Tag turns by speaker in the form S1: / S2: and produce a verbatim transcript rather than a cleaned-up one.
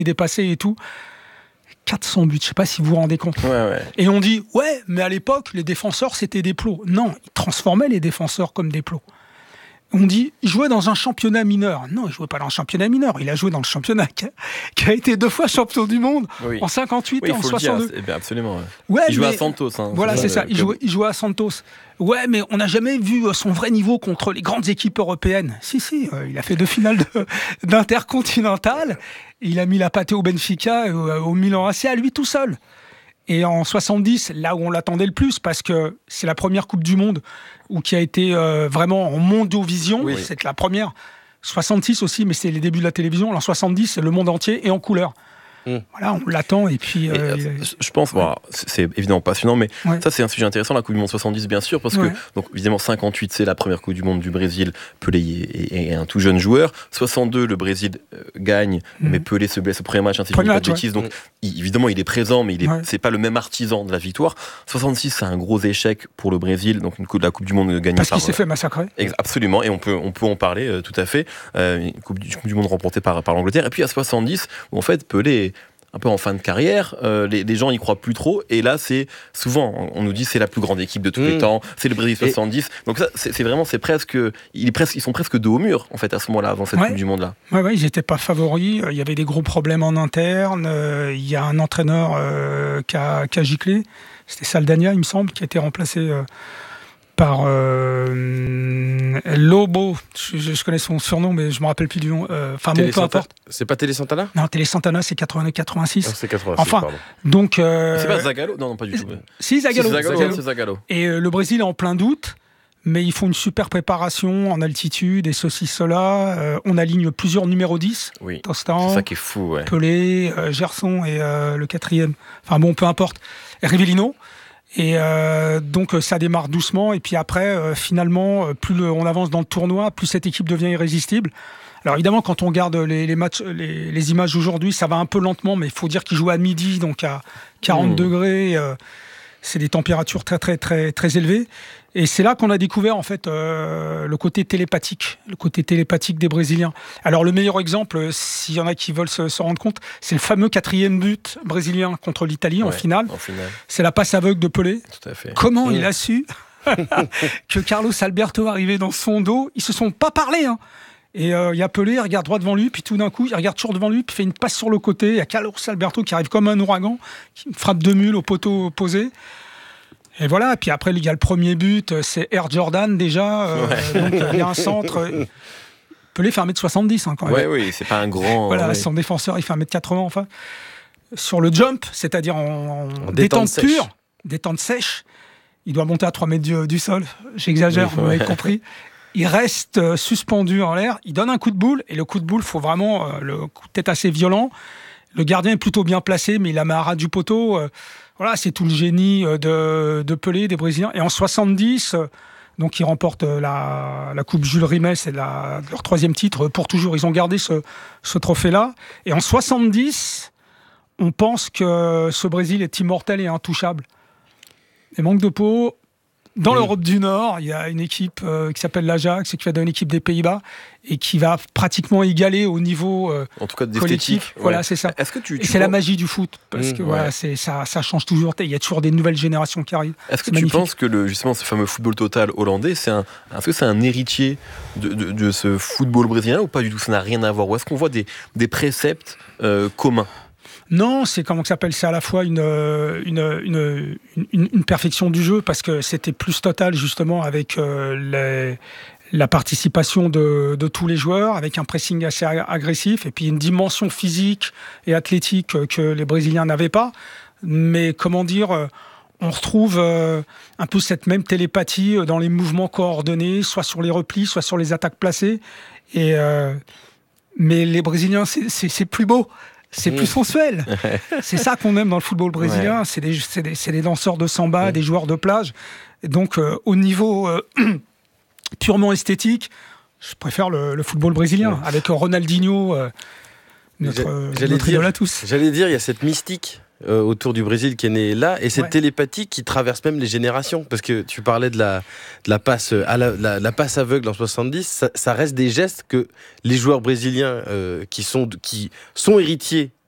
S1: dépassé et tout. quatre cents buts, je ne sais pas si vous vous rendez compte.
S2: Ouais, ouais.
S1: Et on dit, ouais, mais à l'époque, les défenseurs, c'était des plots. Non, ils transformaient les défenseurs comme des plots. On dit, il jouait dans un championnat mineur. Non, il jouait pas dans un championnat mineur. Il a joué dans le championnat qui a, qui a été deux fois champion du monde, oui. en cinquante-huit
S2: oui,
S1: et en soixante-deux.
S2: Dire, eh absolument. Ouais.
S1: Ouais,
S2: il jouait
S1: mais,
S2: à Santos. Hein,
S1: voilà, c'est ça.
S2: Le...
S1: Il jouait, il jouait à Santos. Ouais, mais on n'a jamais vu son vrai niveau contre les grandes équipes européennes. Si, si, euh, il a fait deux finales de, d'intercontinental. Il a mis la pâtée au Benfica, au, au Milan A C à lui tout seul. Et en soixante-dix, là où on l'attendait le plus, parce que c'est la première Coupe du Monde où qui a été euh, vraiment en mondovision, oui. c'est la première. soixante-six aussi, mais c'est les débuts de la télévision. En soixante-dix, c'est le monde entier et en couleur. Mmh. Voilà, on l'attend et puis... Euh,
S2: et, il... Je pense, bon, c'est évidemment passionnant, mais ouais. ça c'est un sujet intéressant, la Coupe du Monde soixante-dix bien sûr, parce ouais. que, donc évidemment cinquante-huit c'est la première Coupe du Monde du Brésil, Pelé est, est un tout jeune joueur, soixante-deux le Brésil euh, gagne, mmh. mais Pelé se blesse au premier match, hein, si je ne dis pas de bêtises, ouais. donc mmh. il, évidemment il est présent, mais il est, ouais. c'est pas le même artisan de la victoire. soixante-six c'est un gros échec pour le Brésil, donc une coupe, la Coupe du Monde gagnée
S1: parce
S2: par...
S1: Parce qu'il s'est fait massacrer.
S2: Ex- absolument, et on peut, on peut en parler euh, tout à fait, euh, une coupe du, coupe du Monde remportée par, par l'Angleterre, et puis à soixante-dix, où en fait Pelé est un peu en fin de carrière, euh, les, les gens y croient plus trop, et là c'est souvent, on nous dit c'est la plus grande équipe de tous mmh. les temps, c'est le Brésil soixante-dix, et... donc ça c'est, c'est vraiment, c'est presque, il est presque, ils sont presque dos au mur en fait à ce moment-là, avant cette
S1: ouais.
S2: Coupe du Monde là.
S1: Ouais, ouais, ils n'étaient pas favoris, il y avait des gros problèmes en interne, euh, il y a un entraîneur euh, qui, a, qui a giclé, c'était Saldania il me semble, qui a été remplacé euh, par euh, Lobo, je, je connais son surnom mais je ne me rappelle plus du nom, enfin bon, peu
S3: Santa...
S1: importe.
S3: C'est pas Télé Santana ?
S1: Non, Télé Santana c'est quatre-vingt-neuf quatre-vingt-six.
S3: Oh, c'est quatre-vingt-six,
S1: enfin,
S3: pardon.
S1: Donc, euh...
S2: C'est pas Zagallo ? Non, non, pas du tout.
S1: Si, Zagallo.
S2: Si, Zagallo,
S1: Zagallo.
S2: c'est Zagallo.
S1: Et euh, le Brésil est en plein doute, mais ils font une super préparation en altitude et ceci, cela. Euh, on aligne plusieurs numéros dix.
S2: Oui,
S1: Tostan,
S2: c'est ça qui est fou, ouais.
S1: Pelé, euh, Gerson et euh, le quatrième. Enfin bon, peu importe. Et Rivellino. Et euh, donc ça démarre doucement et puis après euh, finalement plus le, on avance dans le tournoi, plus cette équipe devient irrésistible. Alors évidemment quand on regarde les, les matchs, les, les images d'aujourd'hui, ça va un peu lentement, mais il faut dire qu'ils jouent à midi, donc à quarante mmh. degrés. Euh, c'est des températures très très très très élevées. Et c'est là qu'on a découvert en fait euh, le côté télépathique, le côté télépathique des Brésiliens. Alors le meilleur exemple, s'il y en a qui veulent se, se rendre compte, c'est le fameux quatrième but brésilien contre l'Italie ouais, en finale.
S2: En finale.
S1: C'est la passe aveugle de Pelé.
S2: Tout à fait.
S1: Comment
S2: mmh.
S1: il a su que Carlos Alberto arrivait dans son dos? Ils se sont pas parlé. Hein. Et il euh, y a Pelé, il regarde droit devant lui, puis tout d'un coup, il regarde toujours devant lui, puis fait une passe sur le côté. Il y a Carlos Alberto qui arrive comme un ouragan, qui frappe de mule au poteau opposé. Et voilà, puis après, il y a le premier but, c'est Air Jordan déjà. Euh, ouais. Donc, il y a un centre. Pelé fait un mètre soixante-dix hein, quand même.
S2: Oui, oui, c'est pas un grand.
S1: Voilà,
S2: ouais.
S1: Son défenseur, il fait un mètre quatre-vingts enfin. Sur le jump, c'est-à-dire en, en détente, détente pure, détente sèche, il doit monter à trois mètres du, du sol. J'exagère, oui, vous m'avez compris. Il reste euh, suspendu en l'air, il donne un coup de boule, et le coup de boule, il faut vraiment euh, le coup de tête assez violent. Le gardien est plutôt bien placé, mais il la met à ras du poteau. Euh, voilà, c'est tout le génie de, de Pelé, des Brésiliens. Et en soixante-dix, euh, donc ils remportent la, la Coupe Jules Rimet, c'est la, leur troisième titre pour toujours. Ils ont gardé ce, ce trophée-là. Et en soixante-dix, on pense que ce Brésil est immortel et intouchable. Et manque de peau. Dans mmh. l'Europe du Nord, il y a une équipe euh, qui s'appelle l'Ajax, qui va donner une équipe des Pays-Bas et qui va pratiquement égaler au niveau euh,
S2: en tout cas
S1: collectif.
S2: Ouais.
S1: Voilà, c'est ça.
S2: Est-ce que tu, tu
S1: et c'est
S2: penses...
S1: la magie du foot parce mmh, que ouais. voilà, c'est ça, ça change toujours. Il y a toujours des nouvelles générations qui arrivent.
S2: Est-ce que
S1: c'est
S2: tu
S1: magnifique.
S2: penses que le, justement ce fameux football total hollandais, c'est un, est-ce que c'est un héritier de, de, de ce football brésilien ou pas du tout? Ça n'a rien à voir. Ou est-ce qu'on voit des, des préceptes euh, communs?
S1: Non, c'est comment ça s'appelle, c'est à la fois une, une, une, une, une perfection du jeu parce que c'était plus total justement avec euh, les, la participation de, de tous les joueurs, avec un pressing assez agressif et puis une dimension physique et athlétique que les Brésiliens n'avaient pas. Mais comment dire, on retrouve euh, un peu cette même télépathie dans les mouvements coordonnés, soit sur les replis, soit sur les attaques placées. Et, euh, mais les Brésiliens, c'est, c'est, c'est plus beau. C'est plus sensuel. C'est ça qu'on aime dans le football brésilien. Ouais. C'est, des, c'est, des, c'est des danseurs de samba, ouais. des joueurs de plage. Et donc, euh, au niveau euh, purement esthétique, je préfère le, le football brésilien. Ouais. Avec Ronaldinho, euh, notre,
S3: J'a,
S1: notre
S3: dire,
S1: idole à tous.
S3: J'allais dire, il y a cette mystique euh, autour du Brésil qui est née là, et cette ouais. télépathie qui traverse même les générations. Parce que tu parlais de la, de la, passe, à la, la, la passe aveugle en soixante-dix, ça, ça reste des gestes que les joueurs brésiliens euh, qui, sont, qui sont héritiers